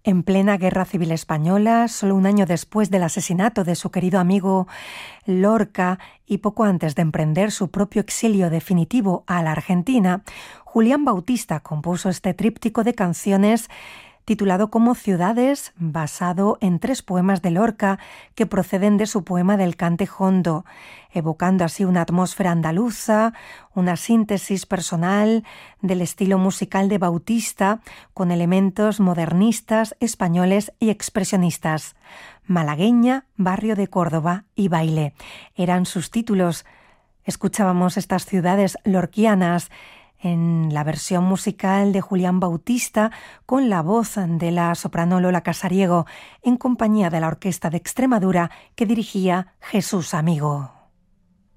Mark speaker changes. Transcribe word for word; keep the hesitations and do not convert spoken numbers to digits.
Speaker 1: En plena Guerra Civil Española, solo un año después del asesinato de su querido amigo Lorca y poco antes de emprender su propio exilio definitivo a la Argentina, Julián Bautista compuso este tríptico de canciones titulado como Ciudades, basado en tres poemas de Lorca que proceden de su poema del Cante Jondo, evocando así una atmósfera andaluza, una síntesis personal del estilo musical de Bautista con elementos modernistas, españoles y expresionistas. Malagueña, Barrio de Córdoba y Baile eran sus títulos. Escuchábamos estas ciudades lorquianas en la versión musical de Julián Bautista con la voz de la soprano Lola Casariego en compañía de la Orquesta de Extremadura que dirigía Jesús Amigo.